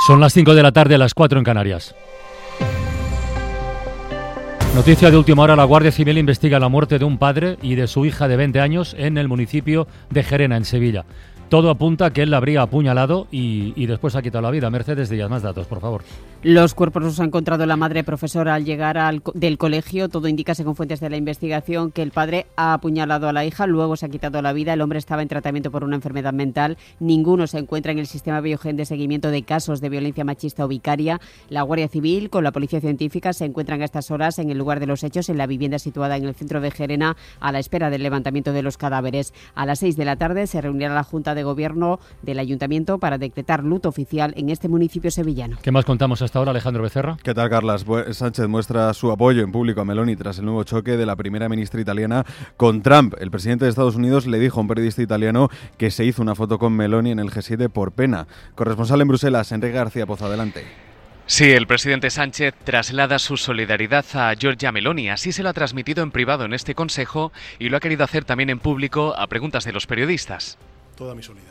Son las 5 de la tarde, las 4 en Canarias. Noticia de última hora: la Guardia Civil investiga la muerte de un padre y de su hija de 20 años en el municipio de Gerena, en Sevilla. Todo apunta a que él la habría apuñalado y después ha quitado la vida. Mercedes Díaz, más datos, por favor. Los cuerpos los ha encontrado la madre profesora al llegar del colegio. Todo indica, según fuentes de la investigación, que el padre ha apuñalado a la hija, luego se ha quitado la vida. El hombre estaba en tratamiento por una enfermedad mental. Ninguno se encuentra en el sistema Biogen de seguimiento de casos de violencia machista o vicaria. La Guardia Civil, con la Policía Científica, se encuentran a estas horas en el lugar de los hechos, en la vivienda situada en el centro de Gerena, a la espera del levantamiento de los cadáveres. A las 6 de la tarde se reunirá la Junta de Gobierno del Ayuntamiento para decretar luto oficial en este municipio sevillano. ¿Qué más contamos hasta ahora, Alejandro Becerra? ¿Qué tal, Carlas? Sánchez muestra su apoyo en público a Meloni tras el nuevo choque de la primera ministra italiana con Trump. El presidente de Estados Unidos le dijo a un periodista italiano que se hizo una foto con Meloni en el G7 por pena. Corresponsal en Bruselas, Enrique García Pozo, adelante. Sí, el presidente Sánchez traslada su solidaridad a Giorgia Meloni. Así se lo ha transmitido en privado en este consejo y lo ha querido hacer también en público a preguntas de los periodistas. Toda mi solidaridad.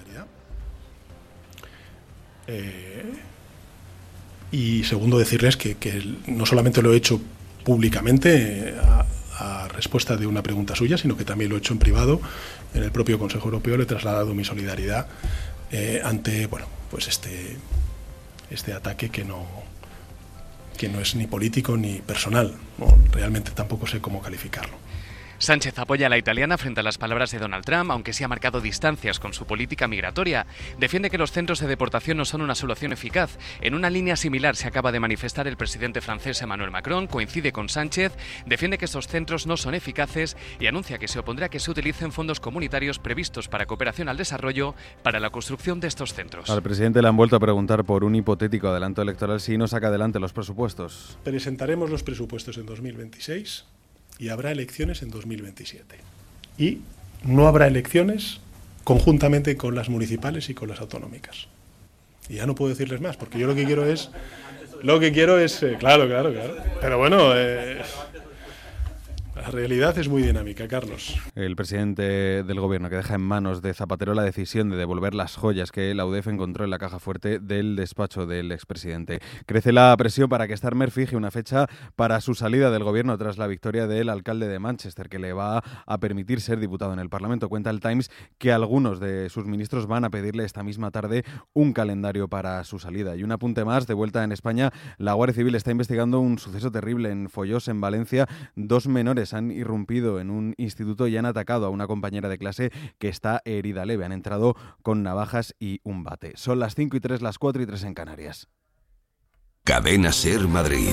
Y segundo, decirles que no solamente lo he hecho públicamente a respuesta de una pregunta suya, sino que también lo he hecho en privado. En el propio Consejo Europeo le he trasladado mi solidaridad ante pues este ataque que no es ni político ni personal. No, realmente tampoco sé cómo calificarlo. Sánchez apoya a la italiana frente a las palabras de Donald Trump, aunque sí ha marcado distancias con su política migratoria. Defiende que los centros de deportación no son una solución eficaz. En una línea similar se acaba de manifestar el presidente francés Emmanuel Macron, coincide con Sánchez, defiende que estos centros no son eficaces y anuncia que se opondrá a que se utilicen fondos comunitarios previstos para cooperación al desarrollo para la construcción de estos centros. Al presidente le han vuelto a preguntar por un hipotético adelanto electoral si no saca adelante los presupuestos. Presentaremos los presupuestos en 2026. Y habrá elecciones en 2027. Y no habrá elecciones conjuntamente con las municipales y con las autonómicas. Y ya no puedo decirles más, porque yo lo que quiero es... Claro. Pero bueno, la realidad es muy dinámica, Carlos. El presidente del gobierno que deja en manos de Zapatero la decisión de devolver las joyas que la UDEF encontró en la caja fuerte del despacho del expresidente. Crece la presión para que Starmer fije una fecha para su salida del gobierno tras la victoria del alcalde de Manchester, que le va a permitir ser diputado en el Parlamento. Cuenta el Times que algunos de sus ministros van a pedirle esta misma tarde un calendario para su salida. Y un apunte más, de vuelta en España, la Guardia Civil está investigando un suceso terrible en Follós, en Valencia. 2 menores han irrumpido en un instituto y han atacado a una compañera de clase que está herida leve. Han entrado con navajas y un bate. Son las 5:03, las 4:03 en Canarias. Cadena SER Madrid.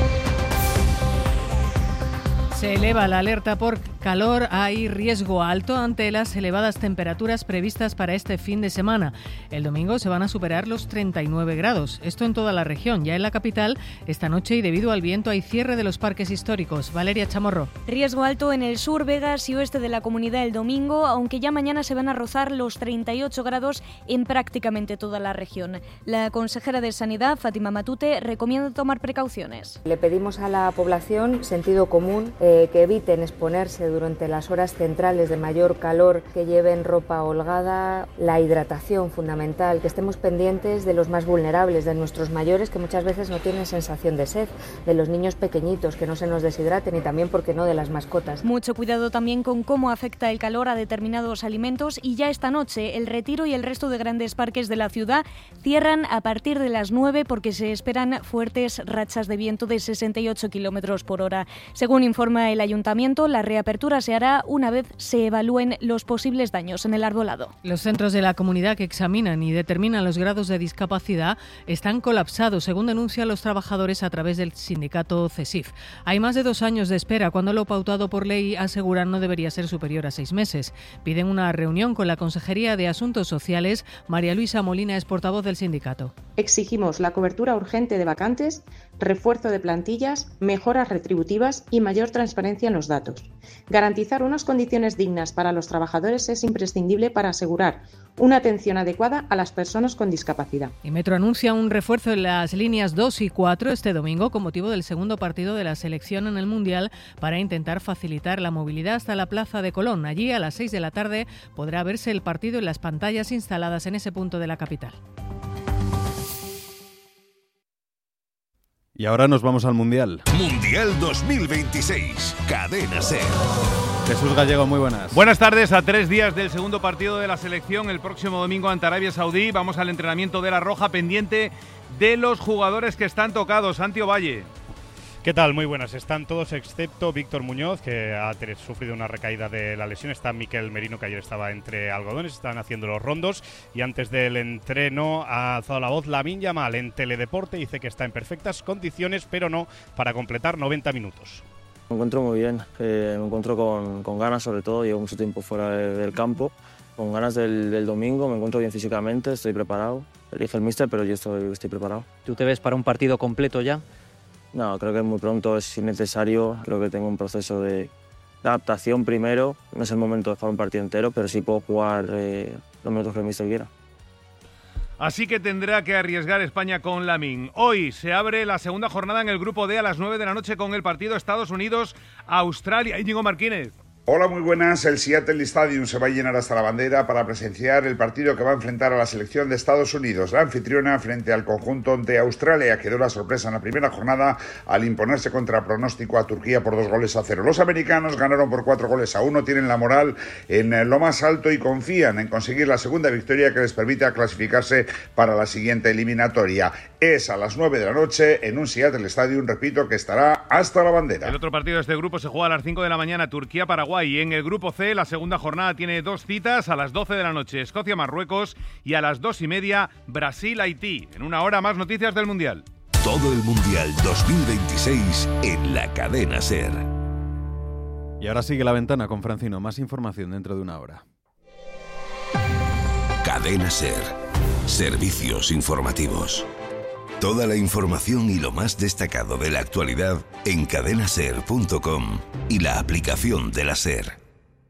Se eleva la alerta por calor. Hay riesgo alto ante las elevadas temperaturas previstas para este fin de semana. El domingo se van a superar los 39 grados. Esto en toda la región. Ya en la capital, esta noche y debido al viento hay cierre de los parques históricos. Valeria Chamorro. Riesgo alto en el sur, Vegas y oeste de la comunidad el domingo, aunque ya mañana se van a rozar los 38 grados en prácticamente toda la región. La consejera de Sanidad, Fátima Matute, recomienda tomar precauciones. Le pedimos a la población sentido común, que eviten exponerse durante las horas centrales de mayor calor, que lleven ropa holgada, la hidratación fundamental, que estemos pendientes de los más vulnerables, de nuestros mayores que muchas veces no tienen sensación de sed, de los niños pequeñitos que no se nos deshidraten y también, ¿por qué no?, de las mascotas. Mucho cuidado también con cómo afecta el calor a determinados alimentos y ya esta noche el Retiro y el resto de grandes parques de la ciudad cierran a partir de las 9 porque se esperan fuertes rachas de viento de 68 km por hora. Según informa el Ayuntamiento, la reapertura se hará una vez se evalúen los posibles daños en el arbolado. Los centros de la comunidad que examinan y determinan los grados de discapacidad están colapsados, según denuncian los trabajadores a través del sindicato CESIF. Hay más de 2 años de espera, cuando lo pautado por ley aseguran no debería ser superior a 6 meses. Piden una reunión con la Consejería de Asuntos Sociales. María Luisa Molina es portavoz del sindicato. Exigimos la cobertura urgente de vacantes, refuerzo de plantillas, mejoras retributivas y mayor transparencia en los datos. Garantizar unas condiciones dignas para los trabajadores es imprescindible para asegurar una atención adecuada a las personas con discapacidad. Y Metro anuncia un refuerzo en las líneas 2 y 4 este domingo con motivo del segundo partido de la selección en el Mundial para intentar facilitar la movilidad hasta la Plaza de Colón. Allí a las 6 de la tarde podrá verse el partido en las pantallas instaladas en ese punto de la capital. Y ahora nos vamos al Mundial. Mundial 2026. Cadena SER. Jesús Gallego, muy buenas. Buenas tardes. A 3 días del segundo partido de la selección, el próximo domingo ante Arabia Saudí, vamos al entrenamiento de la Roja, pendiente de los jugadores que están tocados. Santi Ovalle. ¿Qué tal? Muy buenas. Están todos excepto Víctor Muñoz, que ha sufrido una recaída de la lesión. Está Miquel Merino, que ayer estaba entre algodones. Están haciendo los rondos. Y antes del entreno ha alzado la voz Lamine Yamal en Teledeporte. Dice que está en perfectas condiciones, pero no para completar 90 minutos. Me encuentro muy bien. Me encuentro con ganas, sobre todo. Llevo mucho tiempo fuera del campo. Con ganas del domingo. Me encuentro bien físicamente. Estoy preparado. Elige el míster, pero yo estoy preparado. ¿Tú te ves para un partido completo ya? No, creo que es muy pronto, es innecesario. Creo que tengo un proceso de adaptación primero. No es el momento de jugar un partido entero, pero sí puedo jugar los minutos que el míster quiera. Así que tendrá que arriesgar España con Lamine. Hoy se abre la segunda jornada en el grupo D a las 9 de la noche con el partido Estados Unidos-Australia. Íñigo Martínez. Hola, muy buenas. El Seattle Stadium se va a llenar hasta la bandera para presenciar el partido que va a enfrentar a la selección de Estados Unidos, la anfitriona, frente al conjunto de Australia, que dio la sorpresa en la primera jornada al imponerse contra pronóstico a Turquía por 2-0. Los americanos ganaron por 4-1, tienen la moral en lo más alto y confían en conseguir la segunda victoria que les permita clasificarse para la siguiente eliminatoria. Es a las 9 de la noche en un Seattle Stadium, repito, que estará hasta la bandera. El otro partido de este grupo se juega a las 5 de la mañana, Turquía-Paraguay. Y en el grupo C, la segunda jornada tiene 2 citas, a las 12 de la noche Escocia-Marruecos y a las 2:30 Brasil-Haití. En una hora más noticias del Mundial. Todo el Mundial 2026 en la Cadena SER. Y ahora sigue La Ventana con Francino. Más información dentro de una hora. Cadena SER. Servicios informativos. Toda la información y lo más destacado de la actualidad en cadenaser.com y la aplicación de la SER.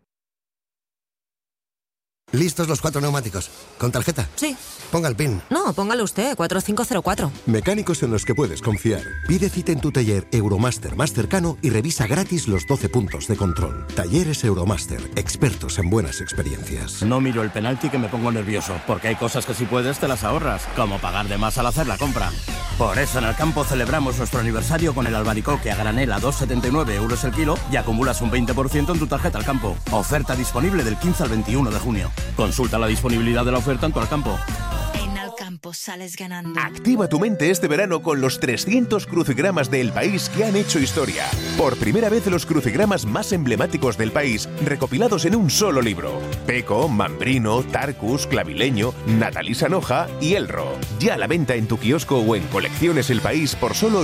¿Listos los 4 neumáticos? ¿Con tarjeta? Sí. Ponga el PIN. No, póngalo usted, 4504. Mecánicos en los que puedes confiar. Pide cita en tu taller Euromaster más cercano y revisa gratis los 12 puntos de control. Talleres Euromaster, expertos en buenas experiencias. No miro el penalti que me pongo nervioso, porque hay cosas que si puedes te las ahorras, como pagar de más al hacer la compra. Por eso en Alcampo celebramos nuestro aniversario con el albaricoque a granel a 2,79 euros el kilo y acumulas un 20% en tu tarjeta Alcampo. Oferta disponible del 15 al 21 de junio. Consulta la disponibilidad de la oferta en tu Alcampo. En Alcampo sales ganando. Activa tu mente este verano con los 300 crucigramas del país que han hecho historia. Por primera vez los crucigramas más emblemáticos del país recopilados en un solo libro. Peco, Mambrino, Tarcus, Clavileño, Natalí Sanoja y Elro. Ya a la venta en tu kiosco o en Colecciones El País por solo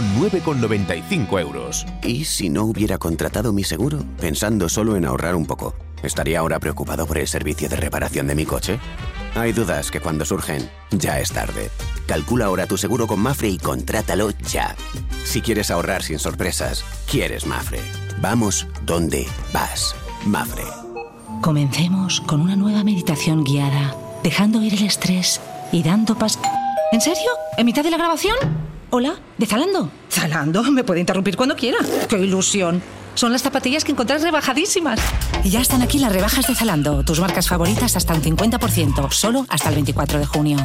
9,95 euros. ¿Y si no hubiera contratado mi seguro? Pensando solo en ahorrar un poco. ¿Estaría ahora preocupado por el servicio de reparación de mi coche? Hay dudas que cuando surgen, ya es tarde. Calcula ahora tu seguro con Mafre y contrátalo ya. Si quieres ahorrar sin sorpresas, quieres Mafre. Vamos donde vas. Mafre. Comencemos con una nueva meditación guiada, dejando ir el estrés y dando paso... ¿En serio? ¿En mitad de la grabación? ¿Hola? ¿De Zalando? ¿Zalando? Me puede interrumpir cuando quiera. ¡Qué ilusión! Son las zapatillas que encontrás rebajadísimas. Y ya están aquí las rebajas de Zalando. Tus marcas favoritas hasta un 50%. Solo hasta el 24 de junio.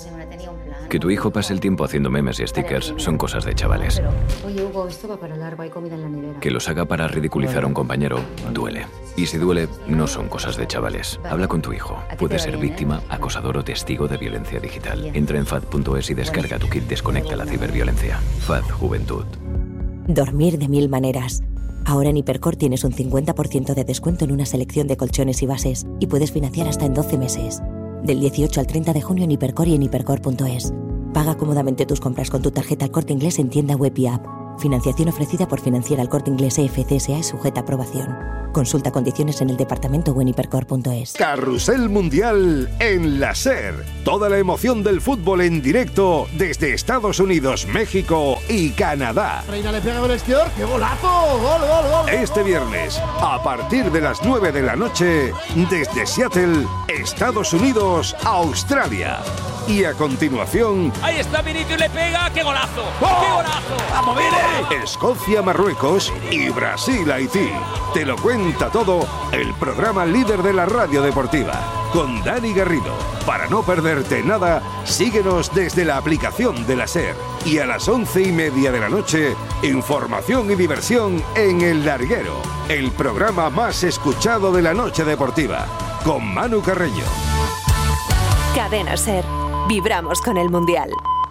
Que tu hijo pase el tiempo haciendo memes y stickers son cosas de chavales. Oye, Hugo, esto va para largo, hay comida en la nevera. Que los haga para ridiculizar a un compañero duele. Y si duele, no son cosas de chavales. Habla con tu hijo. Puede ser víctima, acosador o testigo de violencia digital. Entra en FAD.es y descarga tu kit Desconecta la ciberviolencia. FAD Juventud. Dormir de 1000 maneras. Ahora en Hipercor tienes un 50% de descuento en una selección de colchones y bases y puedes financiar hasta en 12 meses. Del 18 al 30 de junio en Hipercor y en hipercor.es. Paga cómodamente tus compras con tu tarjeta El Corte Inglés en tienda web y app. Financiación ofrecida por Financiera El Corte Inglés EFCSA es sujeta a aprobación. Consulta condiciones en el departamento o en hipercor.es. Carrusel Mundial en la SER. Toda la emoción del fútbol en directo desde Estados Unidos, México y Canadá. Reina le pega con el exterior. ¡Qué golazo! ¡Gol, gol, gol! Este viernes, a partir de las 9 de la noche, desde Seattle, Estados Unidos, Australia. Y a continuación... ¡Ahí está Vinicius, le pega! ¡Qué golazo! ¡Oh! ¡Qué golazo! ¡Vamos, Vini! Escocia, Marruecos y Brasil, Haití. Te lo cuenta todo el programa líder de la radio deportiva. con Dani Garrido. Para no perderte nada, síguenos desde la aplicación de la SER. Y a las 11:30 de la noche, información y diversión en El Larguero, el programa más escuchado de la noche deportiva, con Manu Carreño. Cadena SER. Vibramos con el Mundial.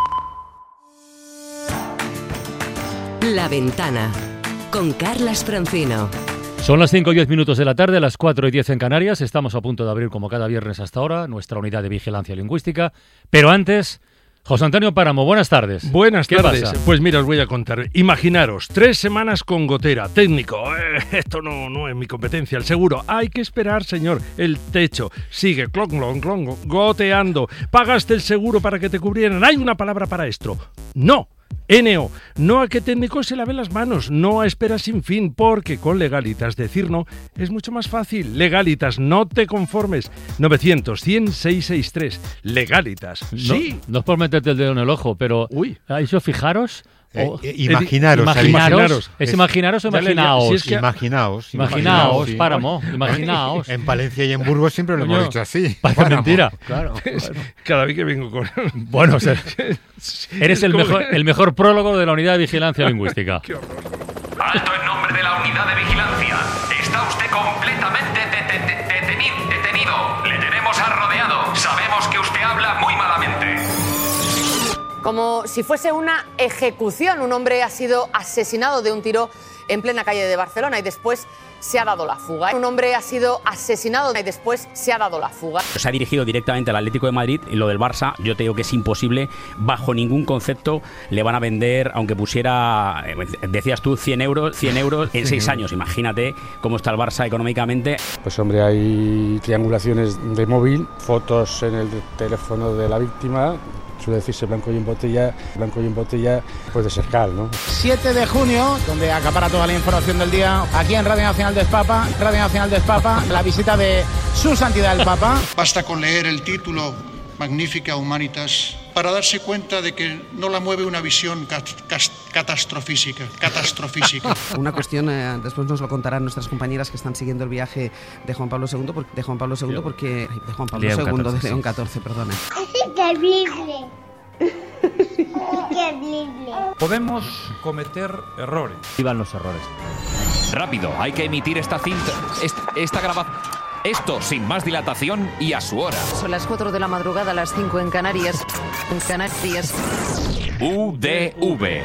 La Ventana, con Carlas Francino. Son las 5:10 de la tarde, las 4:10 en Canarias. Estamos a punto de abrir, como cada viernes hasta ahora, nuestra unidad de vigilancia lingüística. Pero antes, José Antonio Páramo, buenas tardes. Buenas tardes. ¿Qué pasa? Pues mira, os voy a contar. Imaginaros, 3 semanas con gotera. Técnico, esto no es mi competencia. El seguro, hay que esperar, señor. El techo sigue goteando. Pagaste el seguro para que te cubrieran. Hay una palabra para esto. No. NO, no a que técnico se lave las manos, no a espera sin fin, porque con Legalitas decir no es mucho más fácil. Legalitas, no te conformes. 900-100-663. Legalitas, sí. No es por meterte el dedo en el ojo, pero ¿eso fijaros? Imaginaros. ¿Es imaginaros o imaginaos? Si es que imaginaos, Páramo, imaginaos. En Palencia y en Burgos siempre lo hemos dicho así. Parece mentira. Claro. Cada vez que vengo con... Bueno, eres el mejor prólogo de la unidad de vigilancia lingüística. Alto en nombre de la unidad de vigilancia. Está usted completamente detenido. Le tenemos rodeado. Sabemos que usted habla muy malamente. Como si fuese una ejecución, un hombre ha sido asesinado de un tiro en plena calle de Barcelona y después se ha dado la fuga. Un hombre ha sido asesinado y después se ha dado la fuga. Se ha dirigido directamente al Atlético de Madrid y lo del Barça, yo te digo que es imposible. Bajo ningún concepto le van a vender, aunque pusiera, decías tú, 100 euros en 6 años. Imagínate cómo está el Barça económicamente. Pues hombre, hay triangulaciones de móvil, fotos en el teléfono de la víctima. Suele decirse blanco y en botella puede ser cal, ¿no? 7 de junio, donde acapara toda la información del día, aquí en Radio Nacional del Papa, la visita de su santidad el Papa. Basta con leer el título Magnifica Humanitas para darse cuenta de que no la mueve una visión catastrofísica. Una cuestión, después nos lo contarán nuestras compañeras que están siguiendo el viaje de Juan Pablo II, de León XIV, perdona. Es increíble. Podemos cometer errores. Vivan los errores. Rápido, hay que emitir esta cinta, esta grabación. Esto sin más dilatación y a su hora. Son las 4 de la madrugada, las 5 en Canarias. UDV.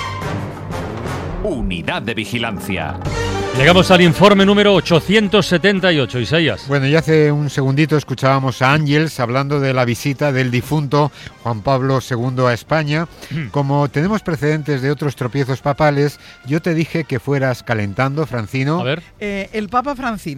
Unidad de Vigilancia. Llegamos al informe número 878, Isaías. Bueno, y hace un segundito escuchábamos a Ángels hablando de la visita del difunto Juan Pablo II a España. Como tenemos precedentes de otros tropiezos papales, yo te dije que fueras calentando, Francino. A ver. El Papa Francino.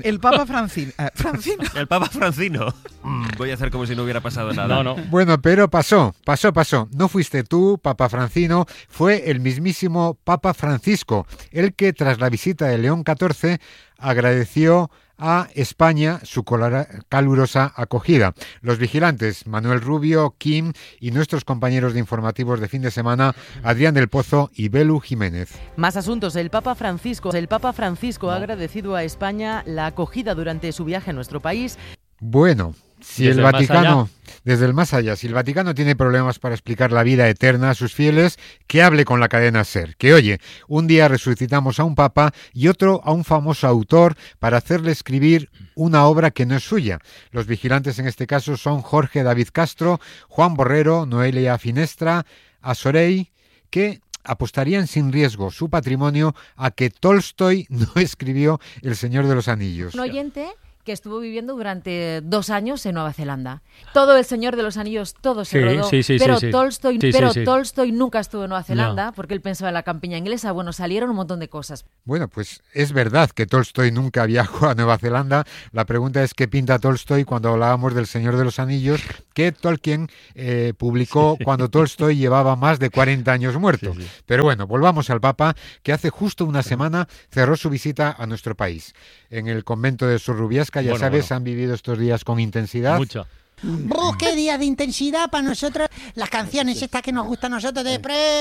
Voy a hacer como si no hubiera pasado nada. No. Bueno, pero pasó. No fuiste tú, Papa Francino, fue el mismísimo Papa Francisco, el que tras la visita de León XIV agradeció a España su calurosa acogida. Los vigilantes Manuel Rubio, Kim y nuestros compañeros de informativos de fin de semana, Adrián del Pozo y Belu Jiménez. Más asuntos. El Papa Francisco ha agradecido a España la acogida durante su viaje a nuestro país. Bueno, si el Vaticano, desde el más allá, si el Vaticano tiene problemas para explicar la vida eterna a sus fieles, que hable con la cadena SER. Que oye, un día resucitamos a un papa y otro a un famoso autor para hacerle escribir una obra que no es suya. Los vigilantes en este caso son Jorge David Castro, Juan Borrero, Noelia Finestra, Asorey, que apostarían sin riesgo su patrimonio a que Tolstoy no escribió El Señor de los Anillos. Un oyente que estuvo viviendo durante 2 años en Nueva Zelanda. Todo El Señor de los Anillos, todo se rodó, pero Tolstoy nunca estuvo en Nueva Zelanda porque él pensaba en la campiña inglesa. Bueno, salieron un montón de cosas. Bueno, pues es verdad que Tolstoy nunca viajó a Nueva Zelanda. La pregunta es qué pinta Tolstoy cuando hablábamos del Señor de los Anillos, que Tolkien publicó cuando Tolstoy llevaba más de 40 años muerto. Pero bueno, volvamos al Papa, que hace justo una semana cerró su visita a nuestro país. En el convento de Sorrubiasca, han vivido estos días con intensidad. Mucha. ¡Qué día de intensidad para nosotros! Las canciones estas que nos gustan a nosotros de